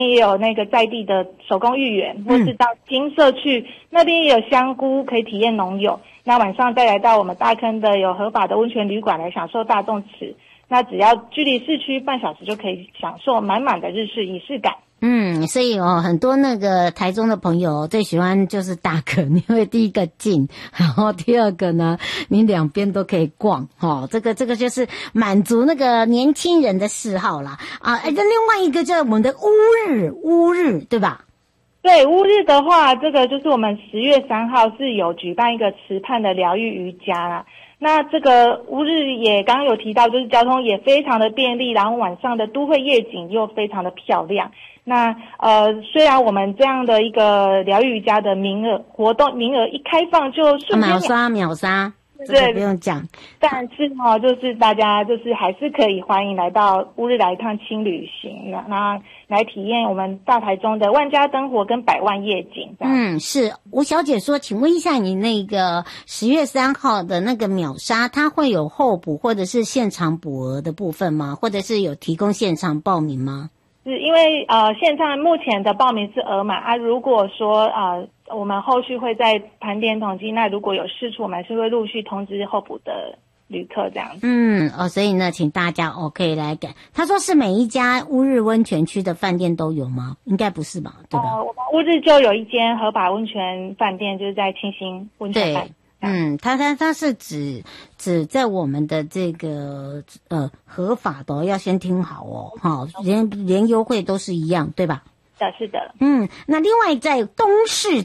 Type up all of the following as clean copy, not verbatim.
也有那个在地的手工芋圆，或是到金社去，那边也有香菇可以体验农友。那晚上再来到我们大坑的有合法的温泉旅馆来享受大众池，那只要距离市区半小时就可以享受满满的日式仪式感。 所以很多那个台中的朋友最喜欢就是大坑，因为第一个近，然后第二个呢，你两边都可以逛，这个就是满足那个年轻人的嗜好啦。这另外一个就是我们的乌日，对吧？ 对，乌日的话，这个就是我们10月3号是有举办一个池畔的疗愈瑜伽啦。那这个乌日也刚刚有提到，就是交通也非常的便利，然后晚上的都会夜景又非常的漂亮。那虽然我们这样的一个疗愈瑜伽的活动名额一开放就瞬间秒杀，这个不用讲。 但是就是大家就是还是可以欢迎来到乌日来一趟轻旅行，那来体验我们大台中的万家灯火跟百万夜景。 是吴小姐说，请问一下，你那个10月3号的那个秒杀，它会有候补或者是现场补额的部分吗？或者是有提供现场报名吗？ 是因为现在目前的报名是额满啊，如果说我们后续会再盘点统计，那如果有释出，我们是会陆续通知候补的旅客这样子。 所以呢，请大家可以来改。他说是每一家乌日温泉区的饭店都有吗？应该不是吧，对吧？ 我们乌日就有一间合法温泉饭店，就是在清新温泉饭。 它是指在我们的这个合法的要先听好连优惠都是一样，对吧？ 是的。 那另外在东市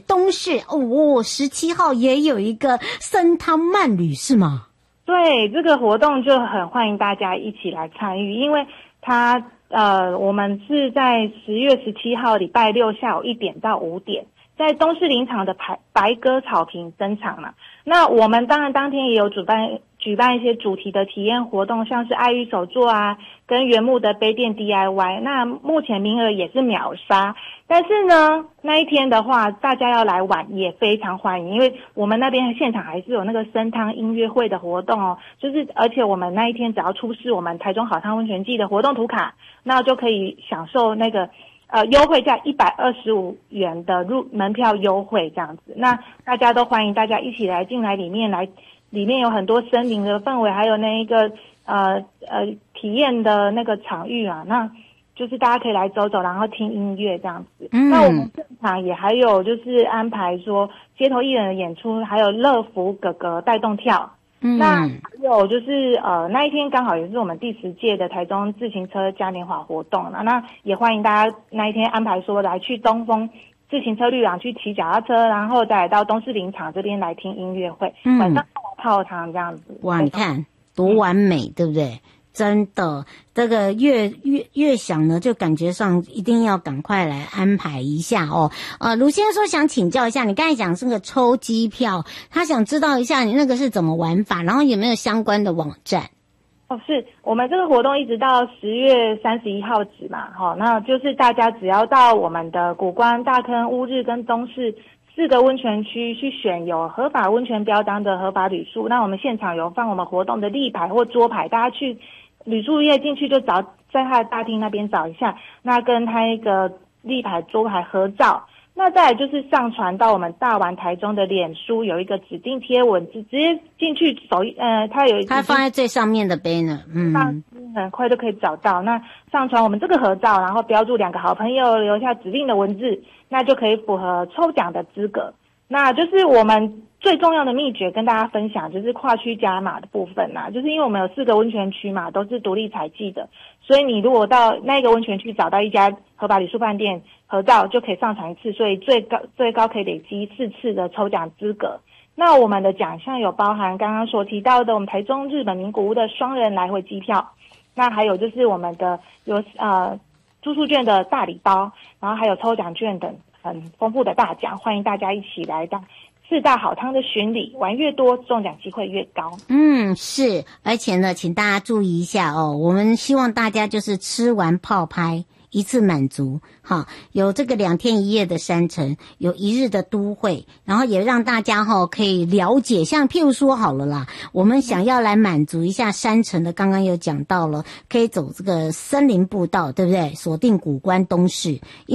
17号也有一个参汤慢旅是吗？ 对，这个活动就很欢迎大家一起来参与，因为它我们是在10月17号礼拜六下午1点到5点。在东势林场的白鸽草坪登场了。那我们当然当天也有举办一些主题的体验活动，像是爱玉手作啊，跟原木的杯垫 DIY。那目前名额也是秒杀，但是呢，那一天的话，大家要来玩也非常欢迎，因为我们那边现场还是有那个参汤音乐会的活动哦，就是而且我们那一天只要出示我们台中好汤温泉季的活动图卡，那就可以享受那个优惠价125元的门票优惠这样子。那大家都欢迎大家一起来进来里面有很多森林的氛围，还有那一个体验的那个场域啊，那就是大家可以来走走，然后听音乐这样子。那我们现场也还有就是安排说街头艺人的演出，还有乐福哥哥带动跳。那还有就是那一天刚好也是我们第10届的台中自行车嘉年华活动了，那也欢迎大家那一天安排说来去东风自行车旅馆去骑脚踏车，然后再来到东势林场这边来听音乐会，晚上泡汤这样子。 哇，你看多完美，对不对？真的，这个越想呢，就感觉上一定要赶快来安排一下哦。卢先生说想请教一下，你刚才讲是个抽机票，他想知道一下你那个是怎么玩法，然后有没有相关的网站？ 是我们这个活动一直到10月31号止嘛，那就是大家只要到我们的谷关、大坑、乌日跟东势4个温泉区去选有合法温泉标章的合法旅宿，那我们现场有放我们活动的立牌或桌牌，大家去旅宿业进去就找在他的大厅那边找一下，那跟他一个立牌桌牌合照。那再来就是上传到我们大玩台中的脸书有一个指定贴文，直接进去它放在最上面的 banner， 很快就可以找到。那上传我们这个合照，然后标注2个好朋友，留下指定的文字，那就可以符合抽奖的资格。那就是我们最重要的秘诀跟大家分享，就是跨区加码的部分啦。就是因为我们有4个温泉区嘛，都是独立采集的，所以你如果到那个温泉区找到一家合法旅宿饭店合照，就可以上传1次，所以最高可以累积4次的抽奖资格。那我们的奖项有包含刚刚所提到的我们台中日本名古屋的双人来回机票，那还有就是我们的有住宿券的大礼包，然后还有抽奖券等很丰富的大奖，欢迎大家一起来到4大好汤的巡礼，玩越多中奖机会越高。 是，而且呢请大家注意一下哦，我们希望大家就是吃完泡拍一次满足。好，有这个2天1夜的山城，有1日的都会，然后也让大家可以了解，像譬如说好了啦，我们想要来满足一下山城的，刚刚有讲到了，可以走这个森林步道，对不对？锁定古关东市。